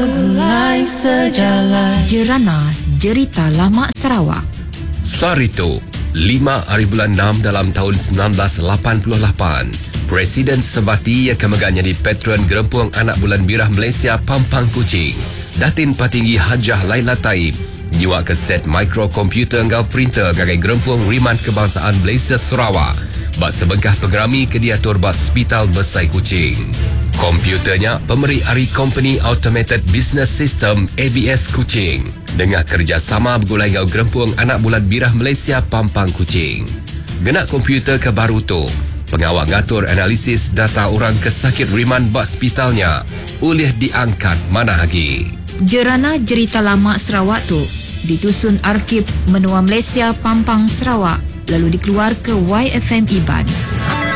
Segulai sejalan. Jerana Jerita Lama Sarawak. Sarito, 5 hari bulan 6 dalam tahun 1988. Presiden Sebati yang kemegahannya di Patron Gerempuang Anak Bulan Birah Malaysia Pampang Kuching. Datin Patinggi Hajah Laila Taib nyiwa ke set mikrokomputer engkau printer gagai Gerempuang Riman Kebangsaan Malaysia Sarawak. Bak sebengkah pengerami ke diatur bak Hospital Besai Kuching. Komputernya pemberi Ari Company Automated Business System ABS Kuching dengan kerjasama bergulai ngau Gerempuang Anak Bulan Birah Malaysia Pampang Kuching. Genak komputer ke baru tu, pengawal ngatur analisis data orang kesakit riman bak hospitalnya ulih diangkat mana lagi. Jerana Jerita Lama Sarawak tu ditusun Arkib Menua Malaysia Pampang Sarawak lalu dikeluar ke YFM Iban.